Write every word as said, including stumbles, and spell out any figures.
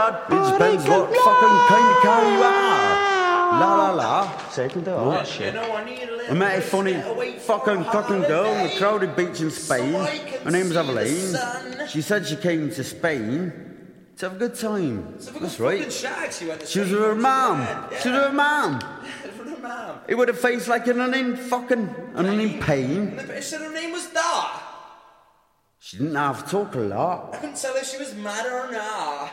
Dad. It depends what fucking kind of car you are. La la la. Second to What? shit. I met a funny fucking fucking girl on a crowded beach in Spain. Her name was Evelyn. She said she came to Spain to have a good time. That's right. She was with her mum. She was with her mum. It would have faced like an in fucking an in pain. But she said her name was Dar. She didn't have to talk a lot. I couldn't tell if she was mad or not.